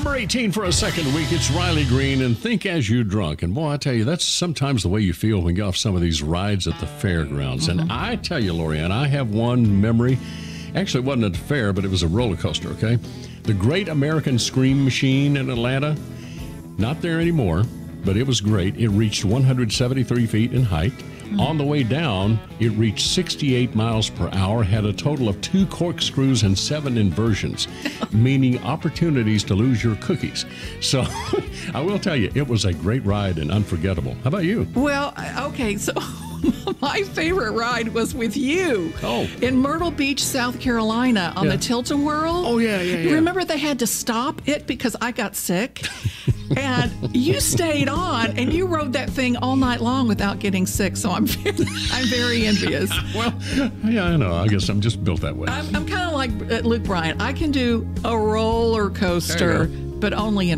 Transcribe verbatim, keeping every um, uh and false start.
Number eighteen for a second week, it's Riley Green and Think As You Drunk. And boy, I tell you, that's sometimes the way you feel when you get off some of these rides at the fairgrounds. Mm-hmm. And I tell you, Lorianne, I have one memory. Actually, it wasn't at the fair, but it was a roller coaster, okay? The Great American Scream Machine in Atlanta, not there anymore, but it was great. It reached one hundred seventy-three feet in height. Mm-hmm. On the way down, it reached sixty-eight miles per hour, had a total of two corkscrews and seven inversions, meaning opportunities to lose your cookies. So I will tell you, it was a great ride and unforgettable. How about you? Well, okay, so my favorite ride was with you. Oh. In Myrtle Beach, South Carolina, on Yeah. the Tilt-A-Whirl. Oh, yeah, yeah, yeah. Remember they had to stop it because I got sick? And you stayed on, and you rode that thing all night long without getting sick. So I'm very, I'm very envious. Well, yeah, I know. I guess I'm just built that way. I'm, I'm kind of like uh, Luke Bryan. I can do a roller coaster, but only in